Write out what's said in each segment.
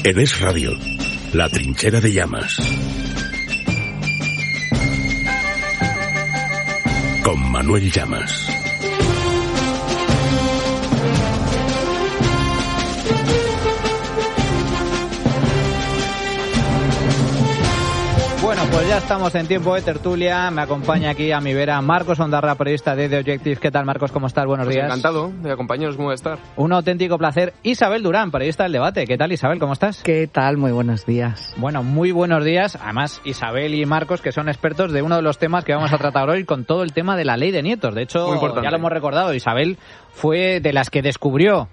En Es Radio, La Trinchera de Llamas. Con Manuel Llamas. Bueno, pues ya estamos en tiempo de tertulia. Me acompaña aquí a mi vera Marcos Ondarra, periodista de The Objective. ¿Qué tal, Marcos? ¿Cómo estás? Buenos días. Encantado de acompañaros. ¿Cómo va a estar? Un auténtico placer. Isabel Durán, periodista del Debate. ¿Qué tal, Isabel? ¿Cómo estás? ¿Qué tal? Muy buenos días. Bueno, muy buenos días. Además, Isabel y Marcos, que son expertos de uno de los temas que vamos a tratar hoy, con todo el tema de la ley de nietos. De hecho, ya lo hemos recordado, Isabel fue de las que descubrió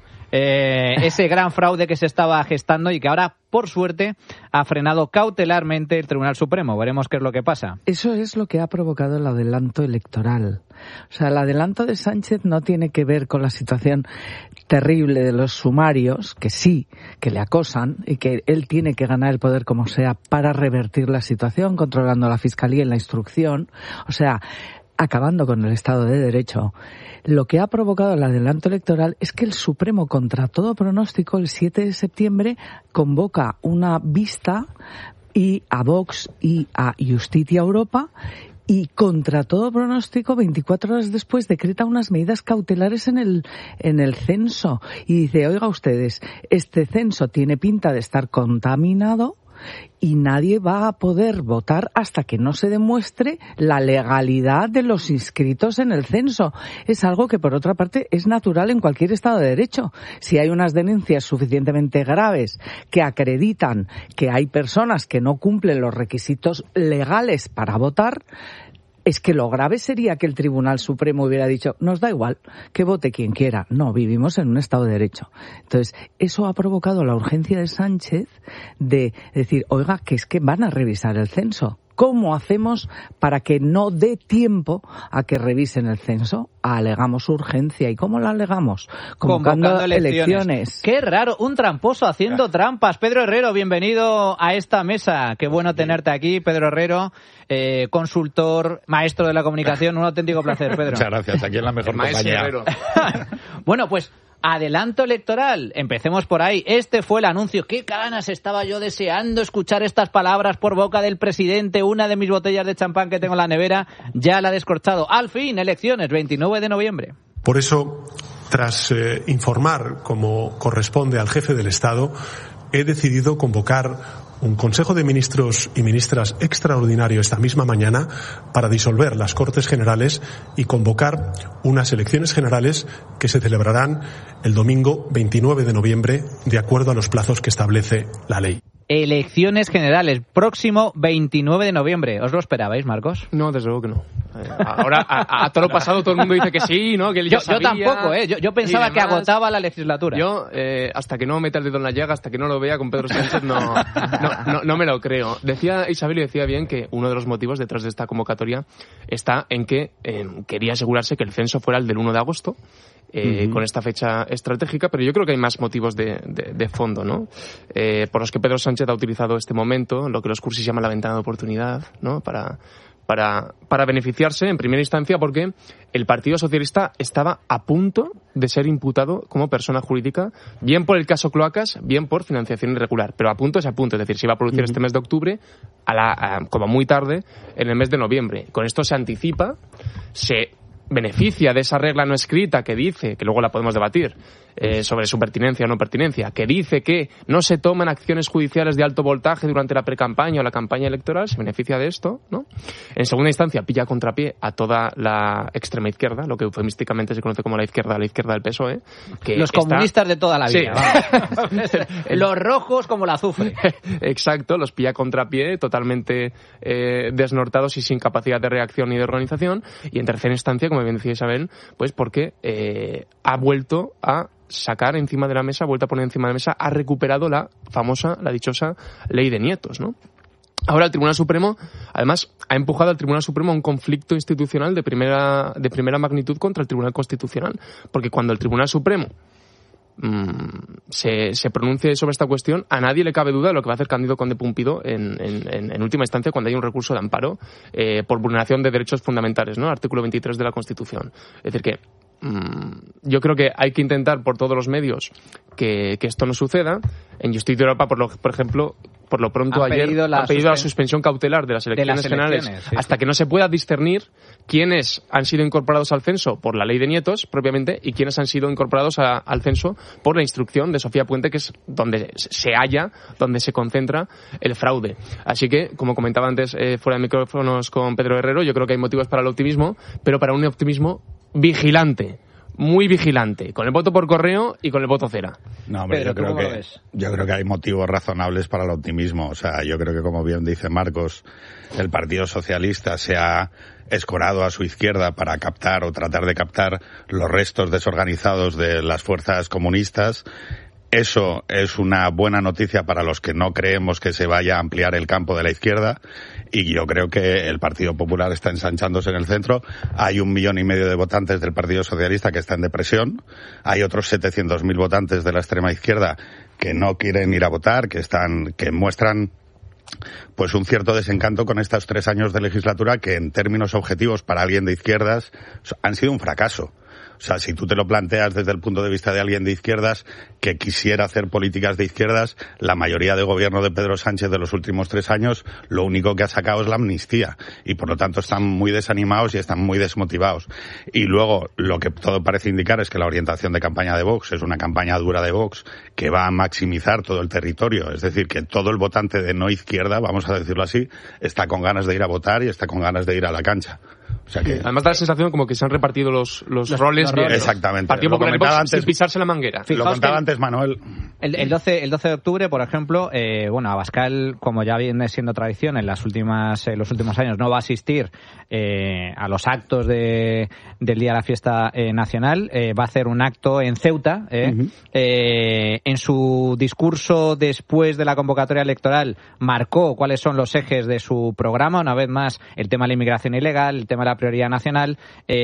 ese gran fraude que se estaba gestando y que ahora, por suerte, ha frenado cautelarmente el Tribunal Supremo. Veremos qué es lo que pasa. Eso es lo que ha provocado el adelanto electoral. O sea, el adelanto de Sánchez no tiene que ver con la situación terrible de los sumarios, que sí, que le acosan y que él tiene que ganar el poder como sea para revertir la situación, controlando a la Fiscalía en la instrucción, o sea, acabando con el Estado de Derecho. Lo que ha provocado el adelanto electoral es que el Supremo, contra todo pronóstico, el 7 de septiembre convoca una vista y a Vox y a Justicia Europa y, contra todo pronóstico, 24 horas después decreta unas medidas cautelares en el censo y dice, oiga ustedes, este censo tiene pinta de estar contaminado y nadie va a poder votar hasta que no se demuestre la legalidad de los inscritos en el censo. Es algo que, por otra parte, es natural en cualquier Estado de Derecho. Si hay unas denuncias suficientemente graves que acreditan que hay personas que no cumplen los requisitos legales para votar, es que lo grave sería que el Tribunal Supremo hubiera dicho, nos da igual, que vote quien quiera. No, vivimos en un Estado de Derecho. Entonces, eso ha provocado la urgencia de Sánchez de decir, oiga, que es que van a revisar el censo. ¿Cómo hacemos para que no dé tiempo a que revisen el censo? Alegamos urgencia. ¿Y cómo la alegamos? Convocando elecciones. Qué raro, un tramposo haciendo trampas. Pedro Herrero, bienvenido a esta mesa. Qué bueno tenerte aquí, Pedro Herrero, consultor, maestro de la comunicación. Un auténtico placer, Pedro. Muchas gracias, aquí en la mejor compañía. Bueno, pues adelanto electoral, empecemos por ahí. Este fue el anuncio. Qué ganas estaba yo deseando escuchar estas palabras por boca del presidente. Una de mis botellas de champán que tengo en la nevera ya la ha descorchado. Al fin, elecciones, 29 de noviembre. Por eso, tras informar como corresponde al jefe del Estado, he decidido convocar un Consejo de Ministros y Ministras extraordinario esta misma mañana para disolver las Cortes Generales y convocar unas elecciones generales que se celebrarán el domingo 29 de noviembre, de acuerdo a los plazos que establece la ley. Elecciones generales, próximo 29 de noviembre. ¿Os lo esperabais, Marcos? No, desde luego que no. Ahora, a todo lo pasado, todo el mundo dice que sí, ¿no? Que él ya sabía. Yo tampoco, ¿eh? Yo pensaba que agotaba la legislatura. Yo, hasta que no meta el dedo en la llaga, hasta que no lo vea con Pedro Sánchez, no me lo creo. Decía Isabel, y decía bien, que uno de los motivos detrás de esta convocatoria está en que quería asegurarse que el censo fuera el del 1 de agosto, con esta fecha estratégica, pero yo creo que hay más motivos de fondo, ¿no? Por los que Pedro Sánchez ha utilizado este momento, lo que los cursis llaman la ventana de oportunidad, ¿no? Para beneficiarse en primera instancia, porque el Partido Socialista estaba a punto de ser imputado como persona jurídica, bien por el caso Cloacas, bien por financiación irregular, pero a punto es a punto, es decir, se iba a producir este mes de octubre, como muy tarde, en el mes de noviembre. Con esto se anticipa, se beneficia de esa regla no escrita que dice, que luego la podemos debatir, sobre su pertinencia o no pertinencia, que dice que no se toman acciones judiciales de alto voltaje durante la precampaña o la campaña electoral, se beneficia de esto, ¿no? En segunda instancia, pilla contrapié a toda la extrema izquierda, lo que eufemísticamente se conoce como la izquierda del PSOE. Que los comunistas de toda la vida. Sí. Los rojos como el azufre. Exacto, los pilla contrapié, totalmente desnortados y sin capacidad de reacción ni de organización. Y en tercera instancia, como bien decía Isabel, pues porque ha vuelto a sacar encima de la mesa, vuelta a poner encima de la mesa, ha recuperado la dichosa ley de nietos, ¿no? Ahora el Tribunal Supremo, además, ha empujado al Tribunal Supremo a un conflicto institucional de primera magnitud contra el Tribunal Constitucional, porque cuando el Tribunal Supremo se pronuncie sobre esta cuestión, a nadie le cabe duda de lo que va a hacer Cándido Conde Pumpido en última instancia cuando hay un recurso de amparo por vulneración de derechos fundamentales, ¿no? Artículo 23 de la Constitución. Es decir que yo creo que hay que intentar por todos los medios que esto no suceda. En Justicia Europa, por ejemplo, por lo pronto ayer han pedido la suspensión cautelar de las elecciones generales hasta que no se pueda discernir quiénes han sido incorporados al censo por la ley de nietos propiamente y quiénes han sido incorporados al censo por la instrucción de Sofía Puente, que es donde donde se concentra el fraude. Así que, como comentaba antes fuera de micrófonos con Pedro Herrero, yo creo que hay motivos para el optimismo, pero para un optimismo vigilante. Muy vigilante, con el voto por correo y con el voto cera. No, hombre, yo creo que hay motivos razonables para el optimismo. O sea, yo creo que, como bien dice Marcos, el Partido Socialista se ha escorado a su izquierda para captar o tratar de captar los restos desorganizados de las fuerzas comunistas. Eso es una buena noticia para los que no creemos que se vaya a ampliar el campo de la izquierda, y yo creo que el Partido Popular está ensanchándose en el centro. Hay 1,5 millones de votantes del Partido Socialista que están en depresión. Hay otros 700.000 votantes de la extrema izquierda que no quieren ir a votar, que muestran pues un cierto desencanto con estos 3 años de legislatura que, en términos objetivos para alguien de izquierdas, han sido un fracaso. O sea, si tú te lo planteas desde el punto de vista de alguien de izquierdas que quisiera hacer políticas de izquierdas, la mayoría de gobierno de Pedro Sánchez de los últimos 3 años lo único que ha sacado es la amnistía, y por lo tanto están muy desanimados y están muy desmotivados. Y luego lo que todo parece indicar es que la orientación de campaña de Vox es una campaña dura de Vox que va a maximizar todo el territorio. Es decir, que todo el votante de no izquierda, vamos a decirlo así, está con ganas de ir a votar y está con ganas de ir a la cancha. O sea que... Además da la sensación como que se han repartido los roles bien. Exactamente. Partido Popular y Vox sin pisarse la manguera. Lo contaba antes Manuel. El 12 de octubre, por ejemplo, Abascal, como ya viene siendo tradición en los últimos años, no va a asistir a los actos del día de la fiesta nacional. Va a hacer un acto en Ceuta. En su discurso después de la convocatoria electoral marcó cuáles son los ejes de su programa. Una vez más, el tema de la inmigración ilegal, el tema de la prioridad nacional,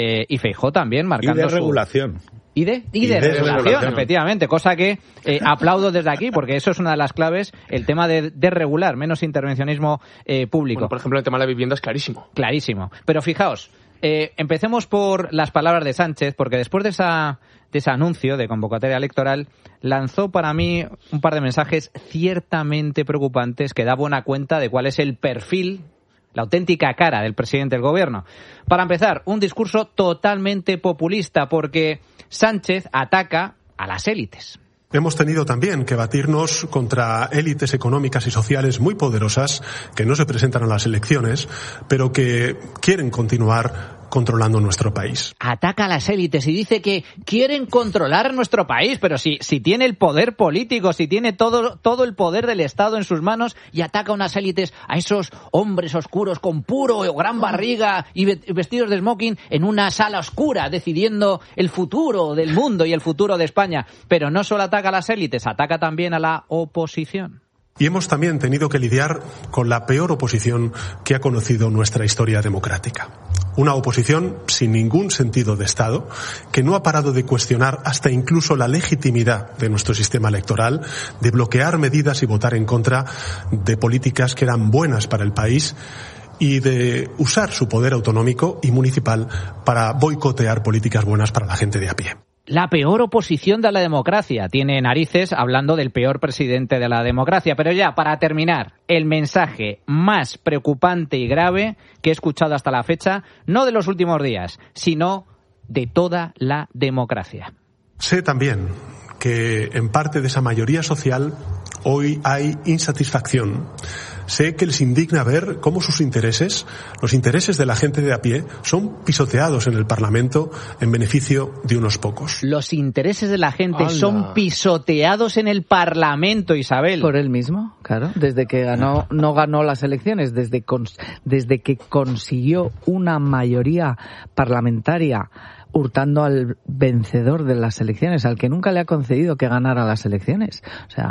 y Feijóo también marcando y de regulación. Y de regulación, efectivamente, cosa que aplaudo desde aquí, porque eso es una de las claves, el tema de regular, menos intervencionismo público. Bueno, por ejemplo, el tema de la vivienda es clarísimo. Clarísimo. Pero fijaos, empecemos por las palabras de Sánchez, porque después de ese anuncio de convocatoria electoral, lanzó para mí un par de mensajes ciertamente preocupantes que da buena cuenta de cuál es el perfil, la auténtica cara del presidente del gobierno. Para empezar, un discurso totalmente populista, porque Sánchez ataca a las élites. Hemos tenido también que batirnos contra élites económicas y sociales muy poderosas que no se presentan a las elecciones, pero que quieren continuar controlando nuestro país. Ataca a las élites y dice que quieren controlar nuestro país, pero si tiene el poder político, si tiene todo el poder del Estado en sus manos, y ataca a unas élites, a esos hombres oscuros con puro o gran barriga y vestidos de smoking en una sala oscura decidiendo el futuro del mundo y el futuro de España. Pero no solo ataca a las élites, ataca también a la oposición. Y hemos también tenido que lidiar con la peor oposición que ha conocido nuestra historia democrática. Una oposición sin ningún sentido de Estado, que no ha parado de cuestionar hasta incluso la legitimidad de nuestro sistema electoral, de bloquear medidas y votar en contra de políticas que eran buenas para el país, y de usar su poder autonómico y municipal para boicotear políticas buenas para la gente de a pie. La peor oposición de la democracia. Tiene narices hablando del peor presidente de la democracia. Pero ya, para terminar, el mensaje más preocupante y grave que he escuchado hasta la fecha, no de los últimos días, sino de toda la democracia. Sé también que en parte de esa mayoría social hoy hay insatisfacción. Sé que les indigna ver cómo sus intereses, los intereses de la gente de a pie, son pisoteados en el Parlamento en beneficio de unos pocos. Los intereses de la gente son pisoteados en el Parlamento, Isabel. Por él mismo, claro. Desde que no ganó las elecciones, desde que consiguió una mayoría parlamentaria hurtando al vencedor de las elecciones, al que nunca le ha concedido que ganara las elecciones. O sea,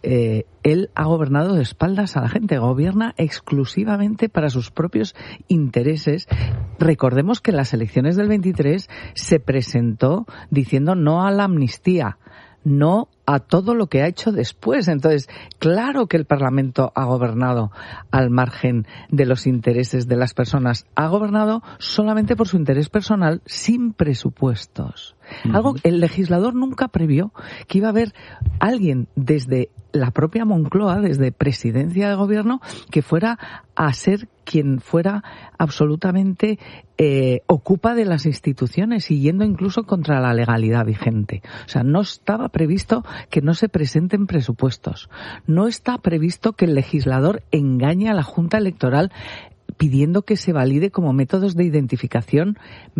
él ha gobernado de espaldas a la gente, gobierna exclusivamente para sus propios intereses. Recordemos que en las elecciones del 23 se presentó diciendo no a la amnistía, no a todo lo que ha hecho después. Entonces, claro que el Parlamento ha gobernado al margen de los intereses de las personas. Ha gobernado solamente por su interés personal, sin presupuestos. Algo el legislador nunca previó que iba a haber alguien desde la propia Moncloa, desde presidencia de gobierno, que fuera a ser quien fuera absolutamente ocupa de las instituciones y yendo incluso contra la legalidad vigente. O sea, no estaba previsto que no se presenten presupuestos. No está previsto que el legislador engañe a la Junta Electoral pidiendo que se valide como métodos de identificación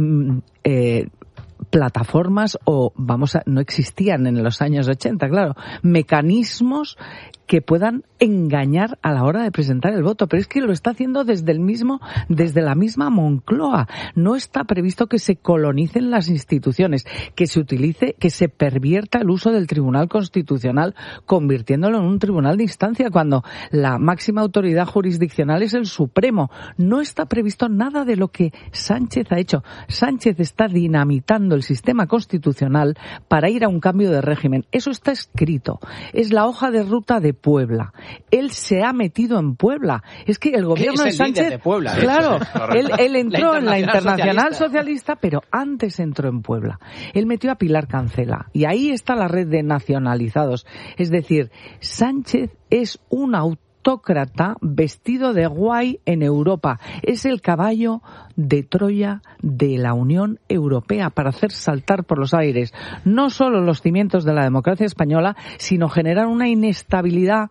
plataformas no existían en los años 80, claro, mecanismos que puedan engañar a la hora de presentar el voto, pero es que lo está haciendo desde la misma Moncloa. No está previsto que se colonicen las instituciones, que se pervierta el uso del Tribunal Constitucional, convirtiéndolo en un tribunal de instancia, cuando la máxima autoridad jurisdiccional es el Supremo. No está previsto nada de lo que Sánchez ha hecho. Sánchez está dinamitando el sistema constitucional para ir a un cambio de régimen. Eso está escrito. Es la hoja de ruta de Puebla. Él se ha metido en Puebla. Es que el gobierno de Sánchez... de Puebla, claro, él entró en la Internacional Socialista, pero antes entró en Puebla. Él metió a Pilar Cancela. Y ahí está la red de nacionalizados. Es decir, Sánchez es un autócrata vestido de guay en Europa. Es el caballo de Troya de la Unión Europea para hacer saltar por los aires no solo los cimientos de la democracia española, sino generar una inestabilidad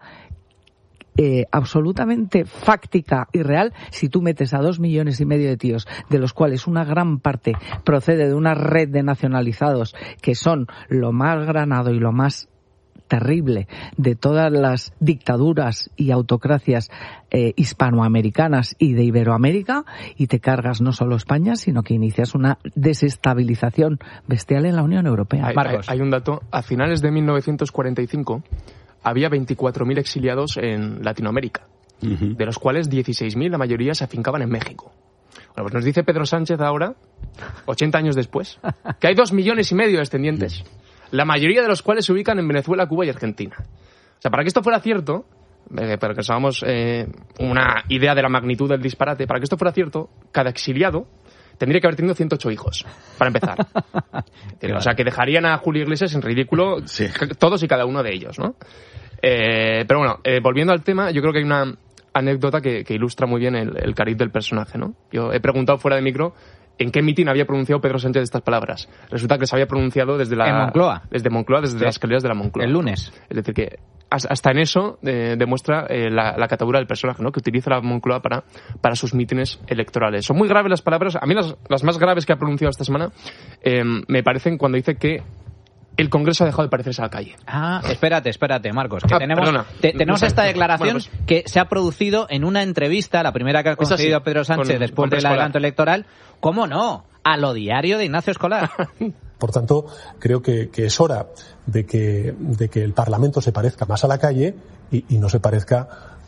absolutamente fáctica y real si tú metes a 2,5 millones de tíos, de los cuales una gran parte procede de una red de nacionalizados que son lo más granado y lo más terrible de todas las dictaduras y autocracias hispanoamericanas y de Iberoamérica, y te cargas no solo España, sino que inicias una desestabilización bestial en la Unión Europea. Hay un dato. A finales de 1945 había 24.000 exiliados en Latinoamérica, de los cuales 16.000, la mayoría, se afincaban en México. Bueno, pues nos dice Pedro Sánchez ahora, 80 años después, que hay 2,5 millones de descendientes, la mayoría de los cuales se ubican en Venezuela, Cuba y Argentina. O sea, para que esto fuera cierto, para que nos hagamos una idea de la magnitud del disparate, para que esto fuera cierto, cada exiliado tendría que haber tenido 108 hijos, para empezar. Claro. O sea, que dejarían a Julio Iglesias en ridículo todos y cada uno de ellos, ¿no? Pero bueno, volviendo al tema, yo creo que hay una anécdota que ilustra muy bien el cariz del personaje, ¿no? Yo he preguntado fuera de micro en qué mitin había pronunciado Pedro Sánchez estas palabras. Resulta que se había pronunciado desde Moncloa. Desde Moncloa, desde las escaleras de la Moncloa. El lunes. Es decir, que hasta en eso demuestra la catadura del personaje, ¿no? Que utiliza la Moncloa para sus mítines electorales. Son muy graves las palabras. A mí las más graves que ha pronunciado esta semana me parecen cuando dice que el Congreso ha dejado de parecerse a la calle. Espérate, Marcos. Que tenemos esta declaración que se ha producido en una entrevista, la primera que ha concedido Pedro Sánchez después del adelanto electoral. ¿Cómo no? A lo diario de Ignacio Escolar. Por tanto, creo que es hora de que el Parlamento se parezca más a la calle y no se parezca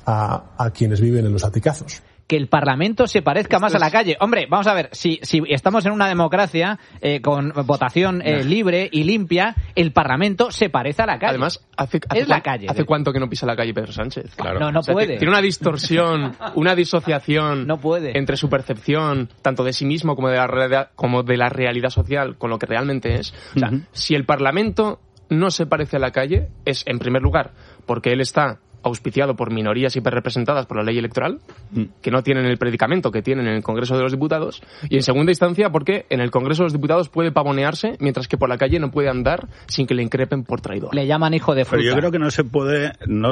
a quienes viven en los aticazos. Que el Parlamento se parezca más a la calle. Hombre, vamos a ver, si estamos en una democracia con votación libre y limpia, el Parlamento se parece a la calle. Además, la calle. ¿Hace cuánto que no pisa la calle Pedro Sánchez? Claro. No puede. Tiene una distorsión, una disociación entre su percepción, tanto de sí mismo como de la realidad social, con lo que realmente es. O sea, si el Parlamento no se parece a la calle, es, en primer lugar, porque él está auspiciado por minorías hiperrepresentadas por la ley electoral, que no tienen el predicamento que tienen en el Congreso de los Diputados, y en segunda instancia porque en el Congreso de los Diputados puede pavonearse, mientras que por la calle no puede andar sin que le increpen por traidor. Le llaman hijo de fruta. Pero yo creo que no se puede, no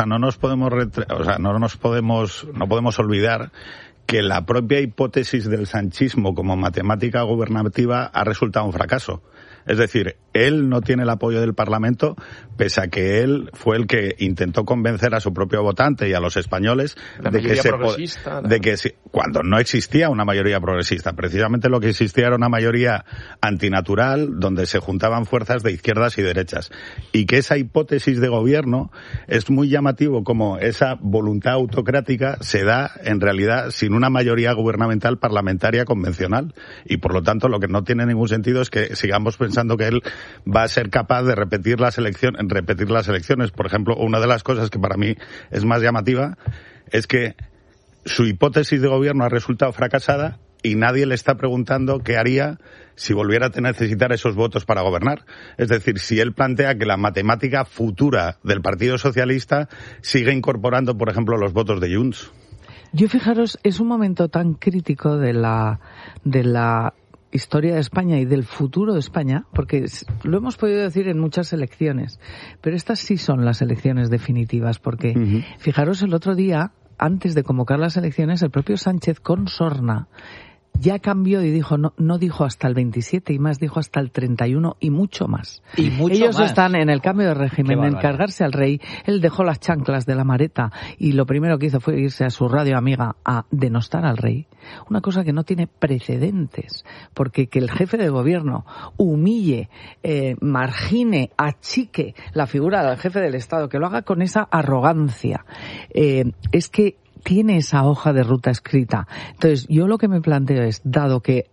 podemos olvidar que la propia hipótesis del sanchismo como matemática gubernativa ha resultado un fracaso. Es decir, él no tiene el apoyo del Parlamento, pese a que él fue el que intentó convencer a su propio votante y a los españoles de que cuando no existía una mayoría progresista, precisamente lo que existía era una mayoría antinatural, donde se juntaban fuerzas de izquierdas y derechas. Y que esa hipótesis de gobierno es muy llamativo como esa voluntad autocrática se da, en realidad, sin una mayoría gubernamental parlamentaria convencional. Y por lo tanto, lo que no tiene ningún sentido es que sigamos pensando que él va a ser capaz de repetir las elecciones. Por ejemplo, una de las cosas que para mí es más llamativa es que su hipótesis de gobierno ha resultado fracasada y nadie le está preguntando qué haría si volviera a necesitar esos votos para gobernar. Es decir, si él plantea que la matemática futura del Partido Socialista sigue incorporando, por ejemplo, los votos de Junts. Yo, fijaros, es un momento tan crítico de la historia de España y del futuro de España, porque lo hemos podido decir en muchas elecciones, pero estas sí son las elecciones definitivas, porque fijaros, el otro día, antes de convocar las elecciones, el propio Sánchez con sorna ya cambió y dijo, no dijo hasta el 27 y más, dijo hasta el 31 y mucho más. Ellos están en el cambio de régimen, en cargarse al rey. Él dejó las chanclas de la Mareta y lo primero que hizo fue irse a su radio amiga a denostar al rey. Una cosa que no tiene precedentes, porque que el jefe de gobierno humille, margine, achique la figura del jefe del Estado, que lo haga con esa arrogancia, es que tiene esa hoja de ruta escrita. Entonces, yo lo que me planteo es, dado que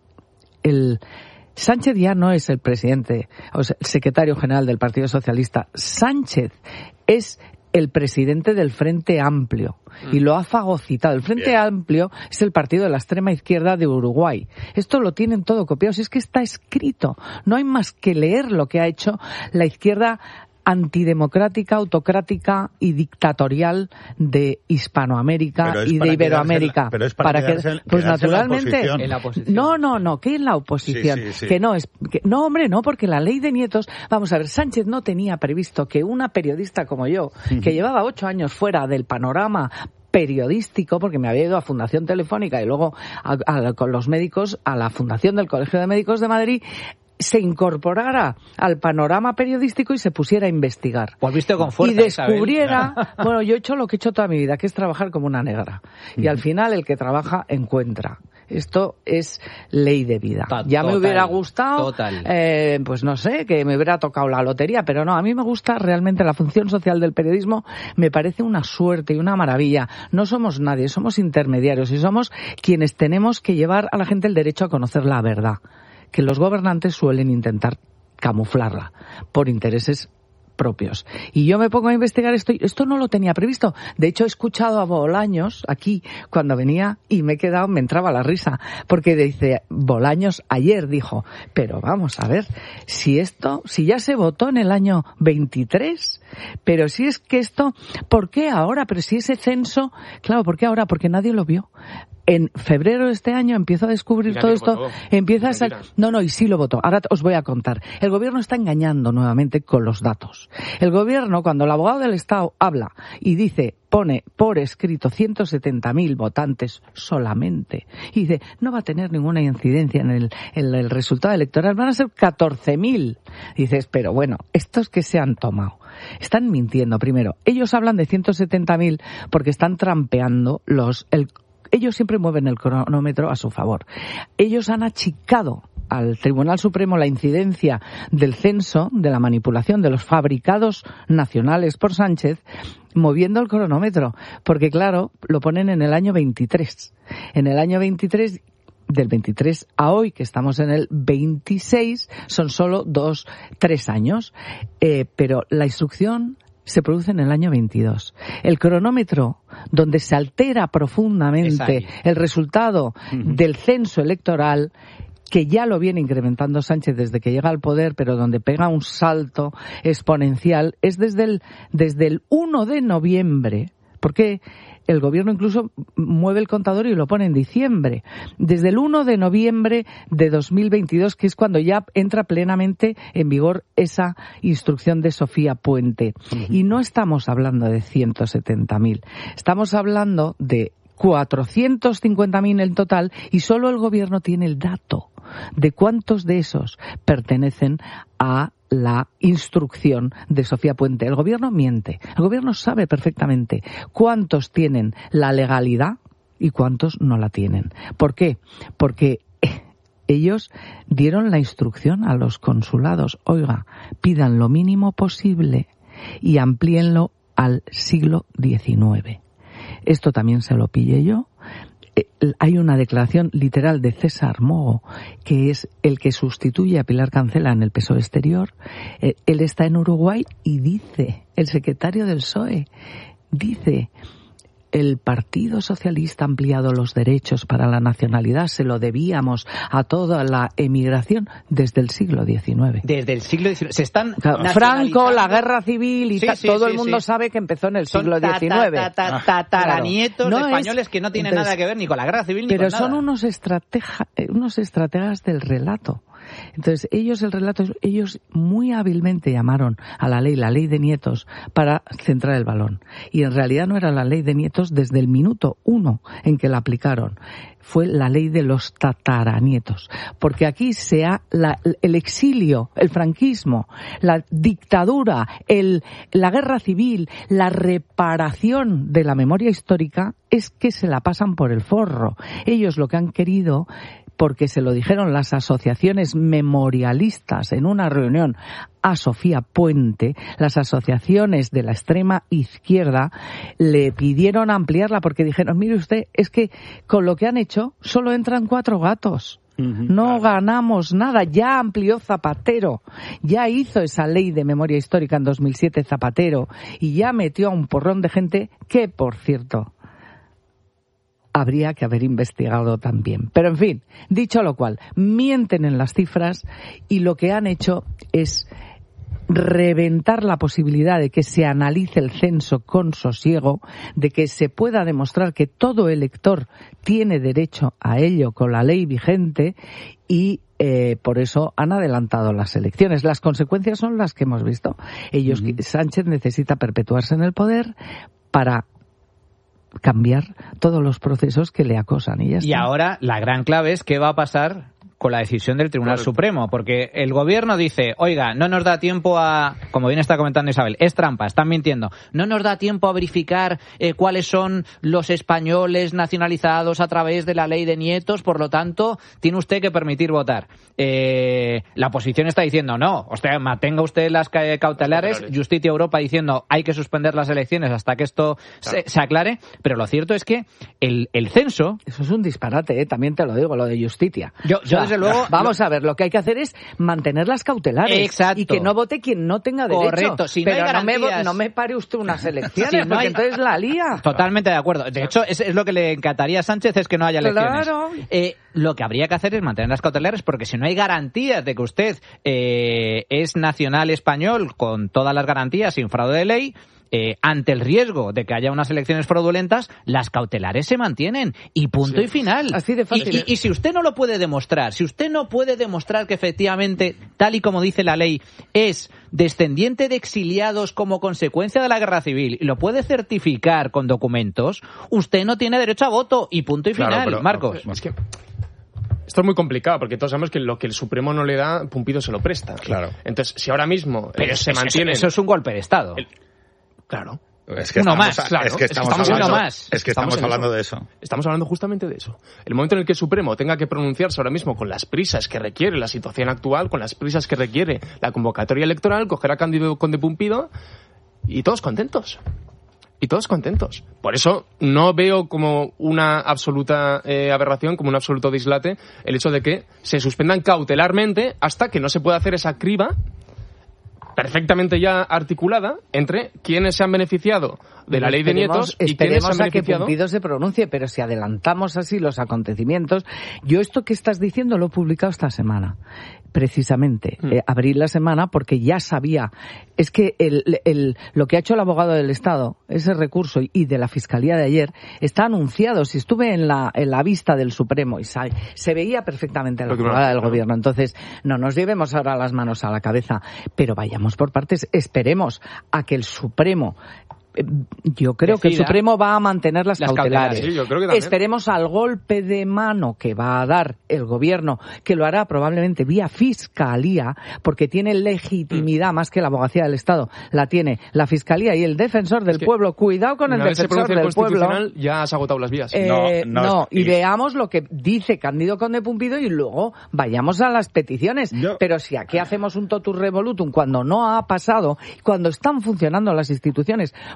Sánchez ya no es el presidente, o sea, el secretario general del Partido Socialista, Sánchez es el presidente del Frente Amplio y lo ha fagocitado. El Frente Amplio es el partido de la extrema izquierda de Uruguay. Esto lo tienen todo copiado, si es que está escrito. No hay más que leer lo que ha hecho la izquierda antidemocrática, autocrática y dictatorial de Hispanoamérica y de Iberoamérica. Pero es para quedarse, pues naturalmente. En la oposición. No, ¿qué en la oposición? Sí. Que no es, no, hombre, no, porque la ley de nietos, vamos a ver, Sánchez no tenía previsto que una periodista como yo, que llevaba 8 años fuera del panorama periodístico, porque me había ido a Fundación Telefónica y luego con los médicos a la Fundación del Colegio de Médicos de Madrid, se incorporara al panorama periodístico y se pusiera a investigar. Volviste con fuerza, y descubriera, bueno, yo he hecho lo que he hecho toda mi vida, que es trabajar como una negra. Y al final el que trabaja encuentra. Esto es ley de vida. Ya me hubiera gustado, pues no sé, que me hubiera tocado la lotería, pero no, a mí me gusta realmente la función social del periodismo, me parece una suerte y una maravilla. No somos nadie, somos intermediarios y somos quienes tenemos que llevar a la gente el derecho a conocer la verdad, que los gobernantes suelen intentar camuflarla por intereses propios. Y yo me pongo a investigar esto no lo tenía previsto. De hecho, he escuchado a Bolaños aquí cuando venía y me entraba la risa, porque dice, Bolaños ayer dijo, pero vamos a ver, si ya se votó en el año 23, pero si es que ¿por qué ahora? Pero si ese censo, claro, ¿por qué ahora? Porque nadie lo vio. En febrero de este año empiezo a descubrir todo esto, y sí lo votó. Ahora os voy a contar. El gobierno está engañando nuevamente con los datos. El gobierno, cuando el abogado del Estado habla y pone por escrito 170.000 votantes solamente, y dice, no va a tener ninguna incidencia en el resultado electoral, van a ser 14.000. Dices, pero bueno, estos que se han tomado. Están mintiendo. Primero, ellos hablan de 170.000 porque están trampeando ellos siempre mueven el cronómetro a su favor. Ellos han achicado al Tribunal Supremo la incidencia del censo, de la manipulación de los fabricados nacionales por Sánchez, moviendo el cronómetro. Porque, claro, lo ponen en el año 23. En el año 23... Del 23 a hoy, que estamos en el 26, son solo 3 años. Pero la instrucción se produce en el año 22. El cronómetro, donde se altera profundamente el resultado del censo electoral, que ya lo viene incrementando Sánchez desde que llega al poder, pero donde pega un salto exponencial, es desde el 1 de noviembre, porque el gobierno incluso mueve el contador y lo pone en diciembre. Desde el 1 de noviembre de 2022, que es cuando ya entra plenamente en vigor esa instrucción de Sofía Puente. Y no estamos hablando de 170.000. Estamos hablando de 450.000 en total y solo el gobierno tiene el dato de cuántos de esos pertenecen a la instrucción de Sofía Puente. El gobierno miente. El gobierno sabe perfectamente cuántos tienen la legalidad y cuántos no la tienen. ¿Por qué? Porque ellos dieron la instrucción a los consulados. Oiga, pidan lo mínimo posible y amplíenlo al siglo XIX. Esto también se lo pillé yo. hay una declaración literal de César Mogo, que es el que sustituye a Pilar Cancela en el PSOE exterior. Él está en Uruguay y dice, el secretario del PSOE, dice: el Partido Socialista ha ampliado los derechos para la nacionalidad, se lo debíamos a toda la emigración desde el siglo XIX. Desde el siglo XIX. Se están Franco, la guerra civil y todo el mundo sabe que empezó en el siglo XIX. Tataranietos de españoles que no tienen nada que ver ni con la guerra civil ni con nada. Pero son unos estrategas del relato. Entonces, ellos muy hábilmente llamaron a la ley de nietos para centrar el balón. Y en realidad no era la ley de nietos desde el minuto 1 en que la aplicaron. Fue la ley de los tataranietos. Porque aquí el exilio, el franquismo, la dictadura, la guerra civil, la reparación de la memoria histórica es que se la pasan por el forro. Ellos lo que han querido, porque se lo dijeron las asociaciones memorialistas en una reunión a Sofía Puente, las asociaciones de la extrema izquierda le pidieron ampliarla porque dijeron: mire usted, es que con lo que han hecho solo entran 4 gatos. No ganamos nada. Ya amplió Zapatero, ya hizo esa ley de memoria histórica en 2007 Zapatero y ya metió a un porrón de gente que, por cierto, habría que haber investigado también. Pero en fin, dicho lo cual, mienten en las cifras y lo que han hecho es reventar la posibilidad de que se analice el censo con sosiego, de que se pueda demostrar que todo elector tiene derecho a ello con la ley vigente y por eso han adelantado las elecciones. Las consecuencias son las que hemos visto. Sánchez necesita perpetuarse en el poder para cambiar todos los procesos que le acosan. Y ahora la gran clave es qué va a pasar con la decisión del Tribunal Supremo, porque el gobierno dice: oiga, no nos da tiempo a, como bien está comentando Isabel, es trampa, están mintiendo, no nos da tiempo a verificar cuáles son los españoles nacionalizados a través de la ley de nietos, por lo tanto, tiene usted que permitir votar. La oposición está diciendo: no, mantenga usted las cautelares, Justicia Europa diciendo: hay que suspender las elecciones hasta que esto se aclare, pero lo cierto es que el censo... Eso es un disparate, también te lo digo, lo de Justicia. Yo desde luego... Vamos a ver, lo que hay que hacer es mantener las cautelares. Exacto. Y que no vote quien no tenga derecho. Correcto. Si pero no hay garantías... no me pare usted unas elecciones, porque entonces la lía. Totalmente de acuerdo. De hecho, es lo que le encantaría a Sánchez, es que no haya elecciones. Claro. Lo que habría que hacer es mantener las cautelares, porque si no hay garantías de que usted es nacional español con todas las garantías sin fraude de ley, ante el riesgo de que haya unas elecciones fraudulentas, las cautelares se mantienen y punto y final. Así de fácil. Y si usted no lo puede demostrar, que efectivamente, tal y como dice la ley, es descendiente de exiliados como consecuencia de la guerra civil y lo puede certificar con documentos, usted no tiene derecho a voto y punto y final, pero, Marcos. Es que esto es muy complicado, porque todos sabemos que lo que el Supremo no le da, Pumpido se lo presta. Claro. Entonces, si ahora mismo se mantiene... Eso es un golpe de Estado. Claro. Es que estamos hablando de eso. Estamos hablando justamente de eso. El momento en el que el Supremo tenga que pronunciarse ahora mismo con las prisas que requiere la situación actual, con las prisas que requiere la convocatoria electoral, coger a Cándido Conde Pumpido y todos contentos. Por eso no veo como una absoluta aberración, como un absoluto dislate, el hecho de que se suspendan cautelarmente hasta que no se pueda hacer esa criba perfectamente ya articulada entre quienes se han beneficiado de la ley de nietos y quienes se han beneficiado... Esperemos a que Pumpido se pronuncie, pero si adelantamos así los acontecimientos... Yo esto que estás diciendo lo he publicado esta semana, precisamente. Abrí la semana porque ya sabía... Es que lo que ha hecho el abogado del Estado, ese recurso y de la Fiscalía de ayer, está anunciado. Si estuve en la vista del Supremo y se veía perfectamente la jugada del Gobierno. Entonces, no nos llevemos ahora las manos a la cabeza, pero vayamos por partes. Esperemos a que el Supremo... Yo creo que el Supremo va a mantener las cautelares. Sí, yo creo que también. Esperemos al golpe de mano que va a dar el Gobierno, que lo hará probablemente vía Fiscalía, porque tiene legitimidad más que la Abogacía del Estado. La tiene la Fiscalía y el Defensor del Pueblo. Cuidado con el Defensor del Pueblo. Ya has agotado las vías. Y veamos lo que dice Cándido Conde Pumpido y luego vayamos a las peticiones. Pero si aquí hacemos un totus revolutum cuando no ha pasado, cuando están funcionando las instituciones,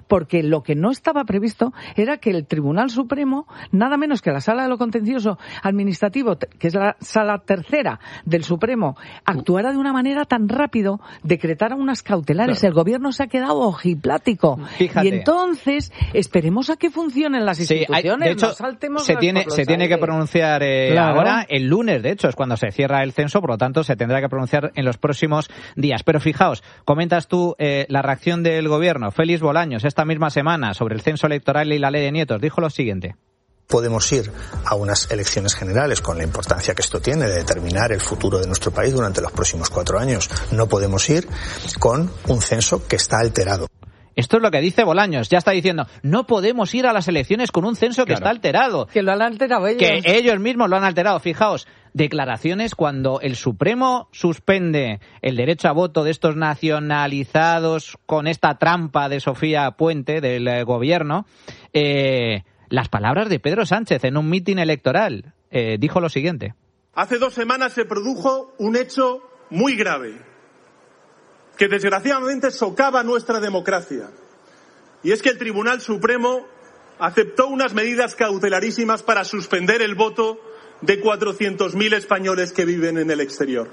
porque lo que no estaba previsto era que el Tribunal Supremo, nada menos que la Sala de lo Contencioso Administrativo, que es la Sala tercera del Supremo, actuara de una manera tan rápido, decretara unas cautelares. Claro. El Gobierno se ha quedado ojiplático. Fíjate. Y entonces, esperemos a que funcionen las instituciones. De hecho, se tiene que pronunciar ahora, el lunes, de hecho, es cuando se cierra el censo, por lo tanto, se tendrá que pronunciar en los próximos días. Pero fijaos, comentas tú la reacción del Gobierno. Félix Bolaños, esta misma semana, sobre el censo electoral y la ley de nietos, dijo lo siguiente. Podemos ir a unas elecciones generales con la importancia que esto tiene de determinar el futuro de nuestro país durante los próximos 4 años. No podemos ir con un censo que está alterado. Esto es lo que dice Bolaños. Ya está diciendo, no podemos ir a las elecciones con un censo que está alterado. Que lo han alterado ellos. Que ellos mismos lo han alterado. Fijaos, declaraciones cuando el Supremo suspende el derecho a voto de estos nacionalizados con esta trampa de Sofía Puente, del Gobierno. Las palabras de Pedro Sánchez en un mitin electoral. Dijo lo siguiente. Hace 2 semanas se produjo un hecho muy grave, que desgraciadamente socava nuestra democracia. Y es que el Tribunal Supremo aceptó unas medidas cautelarísimas para suspender el voto de 400.000 españoles que viven en el exterior.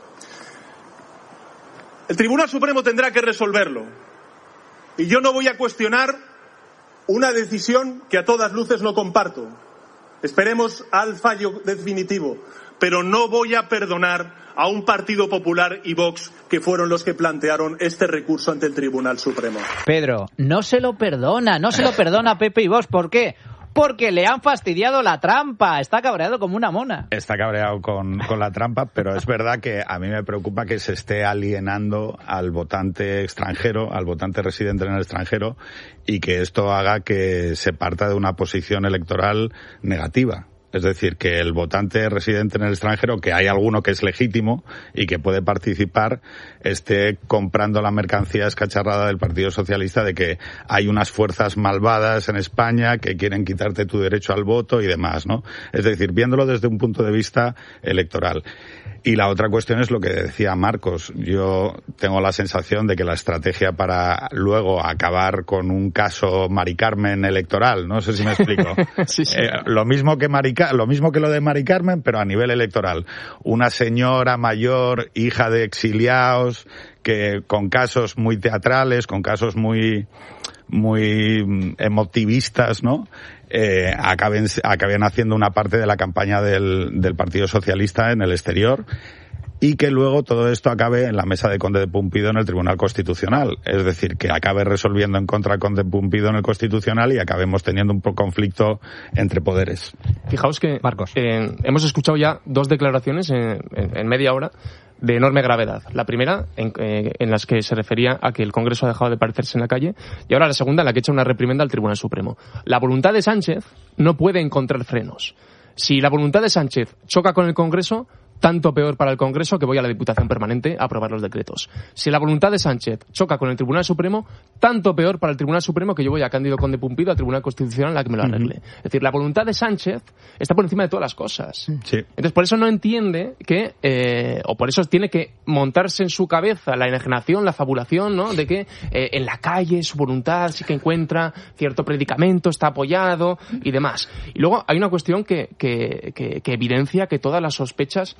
El Tribunal Supremo tendrá que resolverlo. Y yo no voy a cuestionar una decisión que a todas luces no comparto. Esperemos al fallo definitivo. Pero no voy a perdonar a un Partido Popular y Vox, que fueron los que plantearon este recurso ante el Tribunal Supremo. Pedro, no se lo perdona Pepe y Vox. ¿Por qué? Porque le han fastidiado la trampa. Está cabreado como una mona. Está cabreado con la trampa, pero es verdad que a mí me preocupa que se esté alienando al votante extranjero, al votante residente en el extranjero, y que esto haga que se parta de una posición electoral negativa. Es decir, que el votante residente en el extranjero, que hay alguno que es legítimo y que puede participar, esté comprando la mercancía escacharrada del Partido Socialista de que hay unas fuerzas malvadas en España que quieren quitarte tu derecho al voto y demás, ¿no? Es decir, viéndolo desde un punto de vista electoral. Y la otra cuestión es lo que decía Marcos. Yo tengo la sensación de que la estrategia para luego acabar con un caso Mari Carmen electoral, no sé si me explico. Sí. Lo mismo que lo de Mari Carmen, pero a nivel electoral. Una señora mayor, hija de exiliados, que con casos muy teatrales, con casos muy emotivistas, ¿no? Acaben haciendo una parte de la campaña del Partido Socialista en el exterior, y que luego todo esto acabe en la mesa de Conde de Pumpido en el Tribunal Constitucional. Es decir, que acabe resolviendo en contra de Conde de Pumpido en el Constitucional y acabemos teniendo un conflicto entre poderes. Fijaos que, Marcos, hemos escuchado ya 2 declaraciones en media hora de enorme gravedad. La primera, en las que se refería a que el Congreso ha dejado de parecerse en la calle, y ahora la segunda, en la que echa una reprimenda al Tribunal Supremo. La voluntad de Sánchez no puede encontrar frenos. Si la voluntad de Sánchez choca con el Congreso, tanto peor para el Congreso, que voy a la Diputación Permanente a aprobar los decretos. Si la voluntad de Sánchez choca con el Tribunal Supremo, tanto peor para el Tribunal Supremo, que yo voy a Cándido Conde Pumpido al Tribunal Constitucional a que me lo arregle. Es decir, la voluntad de Sánchez está por encima de todas las cosas. Sí. Entonces, por eso no entiende que, o por eso tiene que montarse en su cabeza la enajenación, la fabulación, ¿no? De que en la calle su voluntad sí que encuentra cierto predicamento, está apoyado y demás. Y luego hay una cuestión que evidencia que todas las sospechas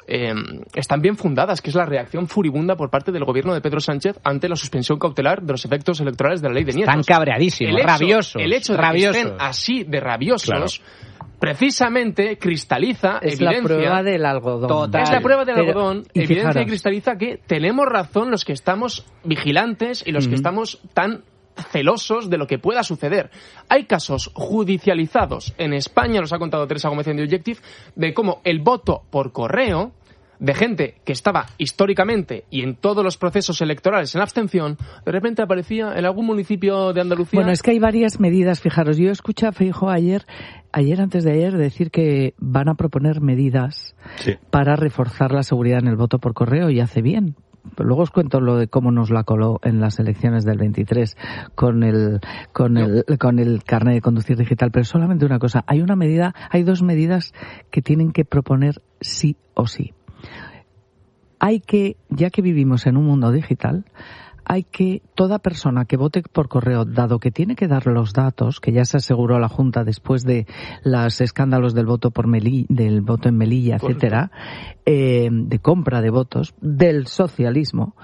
están bien fundadas, que es la reacción furibunda por parte del gobierno de Pedro Sánchez ante la suspensión cautelar de los efectos electorales de la ley de nietos. Están cabreadísimos, rabiosos. El hecho de que estén así de rabiosos, precisamente cristaliza, es evidencia... la prueba del algodón. Total. Es la prueba del algodón, evidencia y cristaliza que tenemos razón los que estamos vigilantes y los que estamos tan celosos de lo que pueda suceder. Hay casos judicializados en España, los ha contado Teresa Gómez en The Objective, de cómo el voto por correo de gente que estaba históricamente y en todos los procesos electorales en abstención, de repente aparecía en algún municipio de Andalucía. Bueno, es que hay varias medidas, fijaros. Yo escuché a Feijóo ayer antes de ayer, decir que van a proponer medidas para reforzar la seguridad en el voto por correo, y hace bien. Pero luego os cuento lo de cómo nos la coló en las elecciones del 23 con el carnet de conducir digital. Pero solamente una cosa, hay 2 medidas que tienen que proponer sí o sí. Ya que vivimos en un mundo digital, hay que, toda persona que vote por correo, dado que tiene que dar los datos, que ya se aseguró la Junta después de los escándalos del voto en Melilla, etcétera, de compra de votos, del socialismo,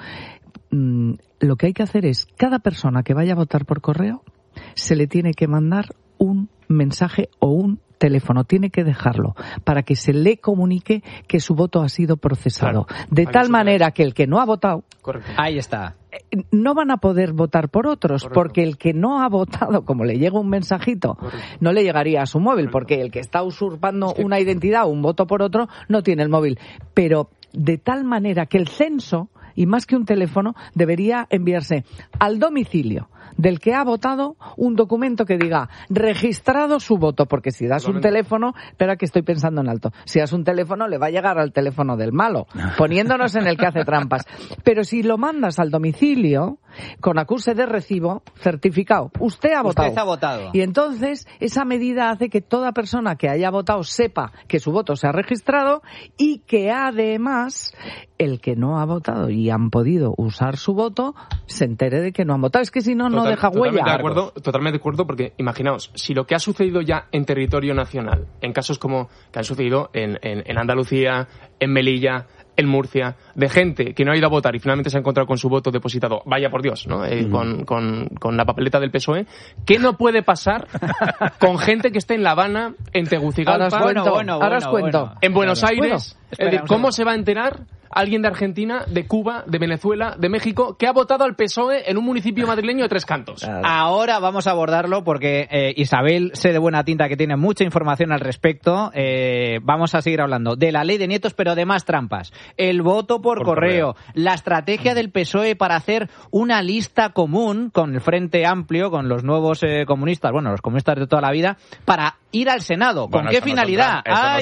lo que hay que hacer es, cada persona que vaya a votar por correo, se le tiene que mandar un mensaje o un teléfono, tiene que dejarlo para que se le comunique que su voto ha sido procesado. Claro, de tal manera que el que no ha votado, correcto, ahí está, no van a poder votar por otros, correcto, porque el que no ha votado, como le llega un mensajito, correcto, no le llegaría a su móvil, correcto, porque el que está usurpando una identidad o un voto por otro no tiene el móvil. Pero de tal manera que el censo, y más que un teléfono, debería enviarse al domicilio del que ha votado un documento que diga registrado su voto, porque si das un teléfono, espera que estoy pensando en alto, si das un teléfono le va a llegar al teléfono del malo, poniéndonos en el que hace trampas. Pero si lo mandas al domicilio, con acuse de recibo, certificado, usted ha votado. Usted ha votado. Y entonces esa medida hace que toda persona que haya votado sepa que su voto se ha registrado y que además el que no ha votado y han podido usar su voto se entere de que no han votado. Es que si no, no deja huella. Totalmente de acuerdo, porque imaginaos, si lo que ha sucedido ya en territorio nacional, en casos como que han sucedido en Andalucía, en Melilla, en Murcia, de gente que no ha ido a votar y finalmente se ha encontrado con su voto depositado, vaya por Dios, ¿no? Con la papeleta del PSOE, ¿qué no puede pasar con gente que esté en La Habana, en Tegucigalpa, ahora os cuento. En Buenos Aires? ¿Cómo se va a enterar alguien de Argentina, de Cuba, de Venezuela, de México, que ha votado al PSOE en un municipio madrileño de Tres Cantos? Ahora vamos a abordarlo porque Isabel, sé de buena tinta que tiene mucha información al respecto. Vamos a seguir hablando de la ley de nietos, pero de más trampas. El voto por correo, la estrategia del PSOE para hacer una lista común con el Frente Amplio, con los nuevos comunistas, bueno, los comunistas de toda la vida, para ir al Senado. ¿Con qué finalidad?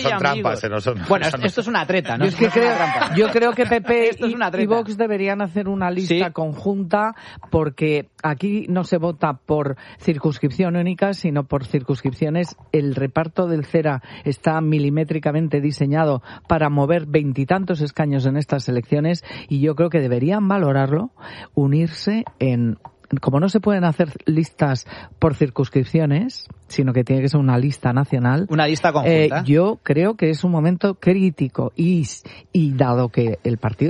Esto es una treta, ¿no? Yo creo que PP y Vox deberían hacer una lista conjunta, porque aquí no se vota por circunscripción única, sino por circunscripciones. El reparto del CERA está milimétricamente diseñado para mover 20 y tantos escaños en estas elecciones, y yo creo que deberían valorarlo, unirse en... Como no se pueden hacer listas por circunscripciones, sino que tiene que ser una lista nacional. Una lista conjunta. Yo creo que es un momento crítico y dado que el partido